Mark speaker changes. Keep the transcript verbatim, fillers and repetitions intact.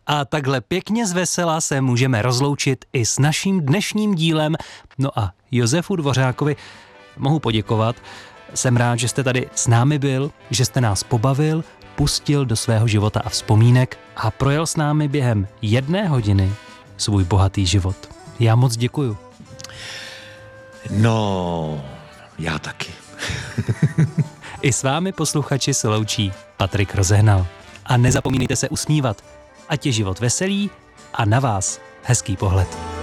Speaker 1: A takhle pěkně zvesela se můžeme rozloučit i s naším dnešním dílem. No a Josefu Dvořákovi mohu poděkovat. Jsem rád, že jste tady s námi byl, že jste nás pobavil, pustil do svého života a vzpomínek a projel s námi během jedné hodiny svůj bohatý život. Já moc děkuju.
Speaker 2: No, já taky.
Speaker 1: I s vámi, posluchači, se loučí Patrik Rozehnal. A nezapomínejte se usmívat, ať je život veselý a na vás hezký pohled.